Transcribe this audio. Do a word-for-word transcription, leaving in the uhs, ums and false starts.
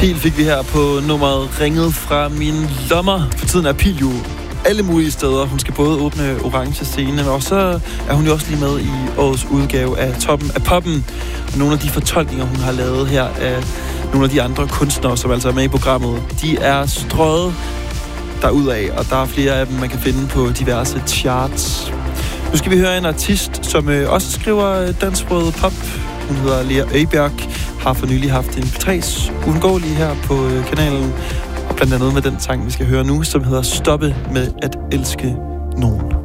Pil fik vi her på nummeret Ringet fra mine lommer. For tiden er Pil jo alle mulige steder. Hun skal både åbne Orange Scene, og så er hun jo også lige med i årets udgave af Toppen af Poppen. Og nogle af de fortolkninger, hun har lavet her af nogle af de andre kunstnere, som altså er med i programmet, de er strøget derudaf, og der er flere af dem, man kan finde på diverse charts. Nu skal vi høre en artist, som øh, også skriver dansksproget pop. Hun hedder Lea Øjbjerg, har for nylig haft en P tre's uundgåelige her på øh, kanalen, og blandt andet med den sang, vi skal høre nu, som hedder Stoppe med at elske nogen.